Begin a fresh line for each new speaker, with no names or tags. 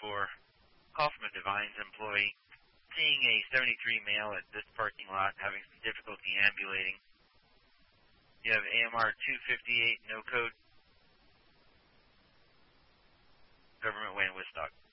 4. Call from a Divines employee. Seeing a 73 male at this parking lot having some difficulty ambulating. You have AMR 258, no code. Government Way in Woodstock.